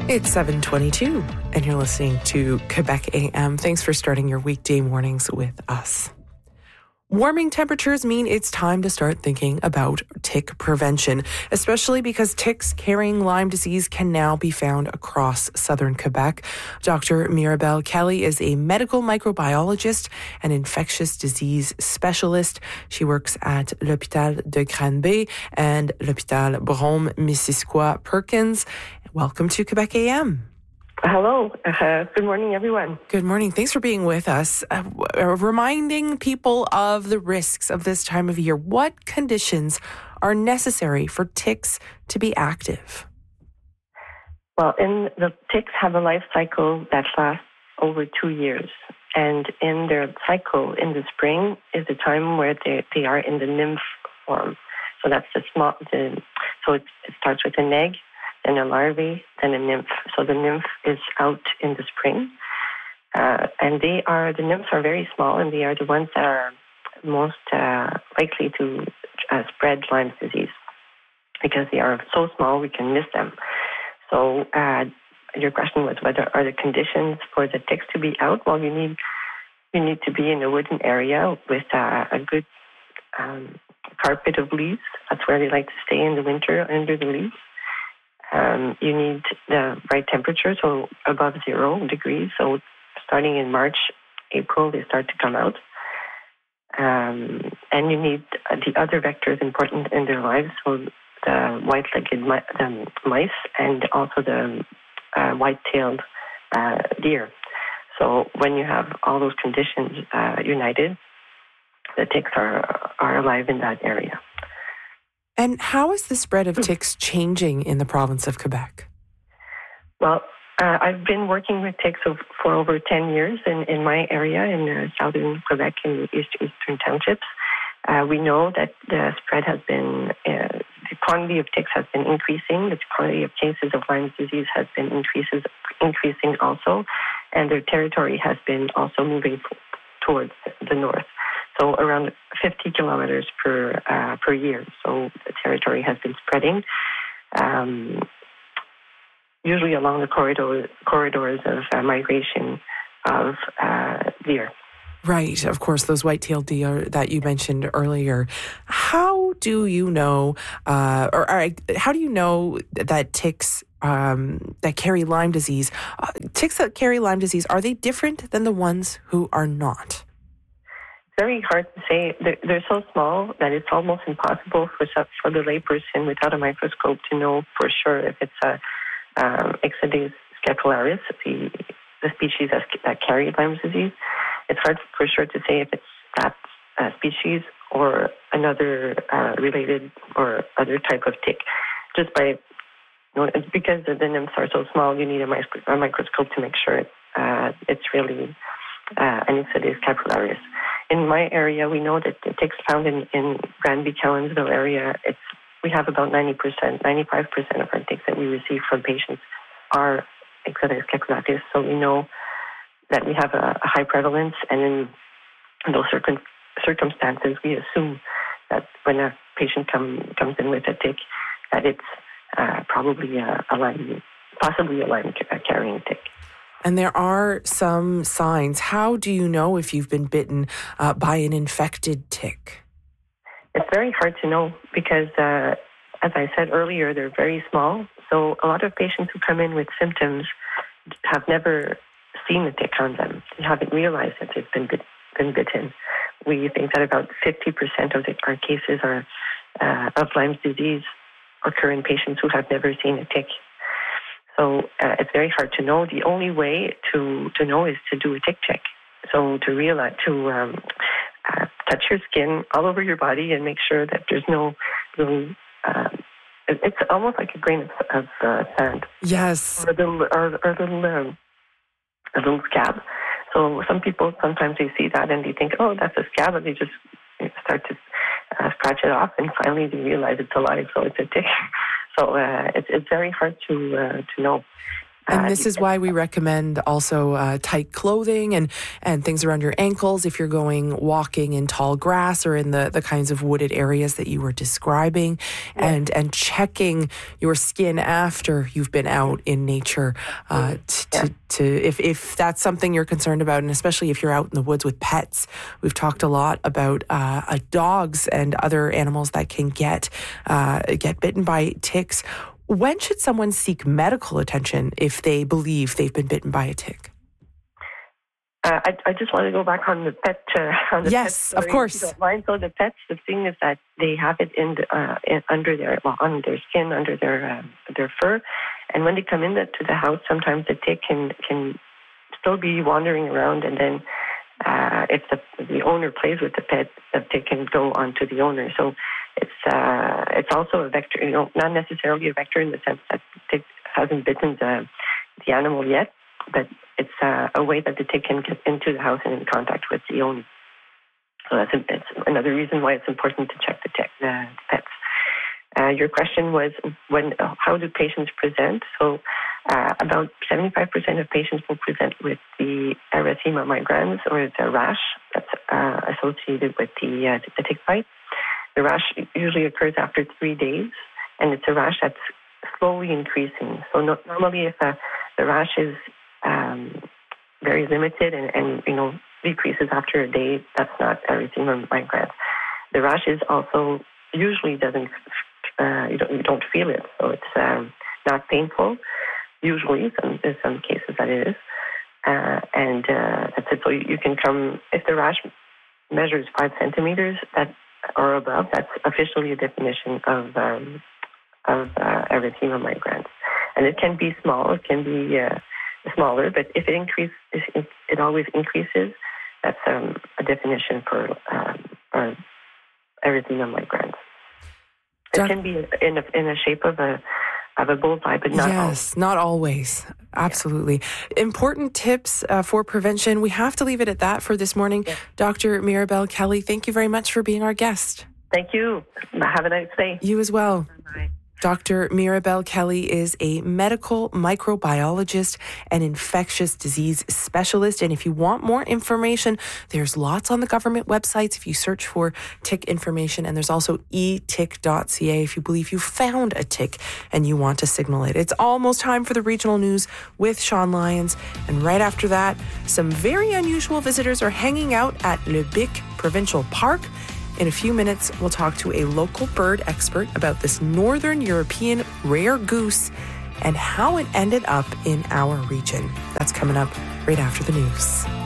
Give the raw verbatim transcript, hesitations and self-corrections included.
It's seven twenty-two, and you're listening to Quebec A M. Thanks for starting your weekday mornings with us. Warming temperatures mean it's time to start thinking about tick prevention, especially because ticks carrying Lyme disease can now be found across southern Quebec. Doctor Mirabelle Kelly is a medical microbiologist and infectious disease specialist. She works at L'Hôpital de Granby and L'Hôpital Brome-Missisquoi Perkins. Welcome to Quebec A M. Hello. Uh, good morning, everyone. Good morning. Thanks for being with us. Uh, reminding people of the risks of this time of year. What conditions are necessary for ticks to be active? Well, in the ticks have a life cycle that lasts over two years. And in their cycle in the spring is the time where they, they are in the nymph form. So that's the small, the, so it, it starts with an egg, then a larvae, then a nymph. So the nymph is out in the spring. Uh, and they are, the nymphs are very small, and they are the ones that are most uh, likely to uh, spread Lyme disease. Because they are so small, we can miss them. So uh, your question was whether are the conditions for the ticks to be out? Well, you need you need to be in a wooden area with uh, a good um, carpet of leaves. That's where they like to stay in the winter, under the leaves. Um, you need the right temperature, so above zero degrees. So starting in March, April, they start to come out. Um, and you need the other vectors important in their lives, so the white-legged mi- the mice and also the uh, white-tailed uh, deer. So when you have all those conditions uh, united, the ticks are are alive in that area. And how is the spread of ticks changing in the province of Quebec? Well, uh, I've been working with ticks for over ten years in, in my area in uh, southern Quebec and east, eastern townships. Uh, we know that the spread has been, uh, the quantity of ticks has been increasing. The quantity of cases of Lyme disease has been increases, increasing also. And their territory has been also moving towards the north. So around fifty kilometers per uh, per year. So the territory has been spreading, um, usually along the corridor, corridors of uh, migration of uh, deer. Right, of course, those white-tailed deer that you mentioned earlier. How do you know, uh, or, or how do you know that ticks um, that carry Lyme disease, uh, ticks that carry Lyme disease, are they different than the ones who are not? Very hard to say. They're, they're so small that it's almost impossible for for the layperson without a microscope to know for sure if it's a um, Ixodes scapularis, the the species that, that carry Lyme disease. It's hard for sure to say if it's that uh, species or another uh, related or other type of tick. Just by, you know, it's because the, the nymphs are so small, you need a, micro, a microscope to make sure uh, it's really uh, an Ixodes scapularis. In my area, we know that the ticks found in, in Granby-Cowansville area, it's we have about ninety percent, ninety-five percent of our ticks that we receive from patients are Ixodes scapularis. So we know that we have a, a high prevalence, and in, in those circum, circumstances, we assume that when a patient come, comes in with a tick, that it's uh, probably a, a Lyme, possibly a Lyme carrying tick. And there are some signs. How do you know if you've been bitten uh, by an infected tick? It's very hard to know because, uh, as I said earlier, they're very small. So a lot of patients who come in with symptoms have never seen a tick on them. They haven't realized that they've been, bit, been bitten. We think that about fifty percent of the, our cases are uh, of Lyme disease occur in patients who have never seen a tick. So uh, it's very hard to know. The only way to, to know is to do a tick check. So to realize, to um, uh, touch your skin all over your body and make sure that there's no little, uh, it's almost like a grain of, of uh, sand. Yes. Or a little, or, or a little, um, a little scab. So some people, sometimes they see that and they think, oh, that's a scab, and they just start to uh, scratch it off, and finally they realize it's alive, so it's a tick. So uh, it's it's very hard to uh, to know. And this is why we recommend also uh, tight clothing and, and things around your ankles if you're going walking in tall grass or in the, the kinds of wooded areas that you were describing, yeah. and and checking your skin after you've been out in nature uh, to, yeah. to, to if, if that's something you're concerned about, and especially if you're out in the woods with pets. We've talked a lot about uh, uh, dogs and other animals that can get uh, get bitten by ticks. When should someone seek medical attention if they believe they've been bitten by a tick? Uh, I, I just want to go back on the pet. Uh, on the yes, pet of course. If you don't mind. So the pets, the thing is that they have it in, the, uh, in under their well, on their skin, under their uh, their fur, and when they come in the, to the house, sometimes the tick can can still be wandering around, and then uh, if the the owner plays with the pet, the tick can go onto the owner. So it's uh, it's also a vector, you know, not necessarily a vector in the sense that the tick hasn't bitten the the animal yet, but it's uh, a way that the tick can get into the house and in contact with the owner. So that's a, it's another reason why it's important to check the, tick, the pets. Uh, your question was when, uh, how do patients present? So uh, about seventy-five percent of patients will present with the erythema migrans, or the rash that's uh, associated with the, uh, the tick bite. The rash usually occurs after three days, and it's a rash that's slowly increasing. So no, normally if uh, the rash is um, very limited and, and, you know, decreases after a day, that's not erythema migrans. The rash is also usually doesn't, uh, you, don't, you don't feel it, so it's um, not painful. Usually, some, in some cases that it is. Uh, and uh, that's it. So you, you can come, if the rash measures five centimeters that or above, that's officially a definition of um, of uh, erythema migrans. And it can be small, it can be uh, smaller, but if it increases, it, it always increases. That's um, a definition for um, uh, erythema migrans. It can be in a, in a shape of a of a bullseye, but not yes, always. not always. Absolutely. Yeah. Important tips uh, for prevention. We have to leave it at that for this morning. Yeah. Doctor Mirabel Kelly, thank you very much for being our guest. Thank you. Have a nice day. You as well. Bye. Doctor Mirabel Kelly is a medical microbiologist and infectious disease specialist. And if you want more information, there's lots on the government websites if you search for tick information. And there's also e tick dot c a if you believe you found a tick and you want to signal it. It's almost time for the regional news with Sean Lyons. And right after that, some very unusual visitors are hanging out at Le Bic Provincial Park. In a few minutes, we'll talk to a local bird expert about this Northern European rare goose and how it ended up in our region. That's coming up right after the news.